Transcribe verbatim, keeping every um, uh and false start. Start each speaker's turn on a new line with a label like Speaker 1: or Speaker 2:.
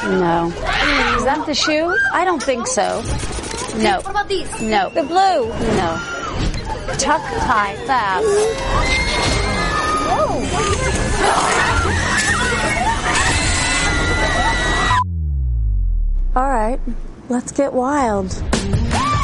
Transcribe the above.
Speaker 1: No. Is that the shoe? I don't think so. No.
Speaker 2: What about these?
Speaker 1: No.
Speaker 2: The blue?
Speaker 1: No. Tuck, tie, fast.
Speaker 2: Whoa.
Speaker 1: All right, let's get wild.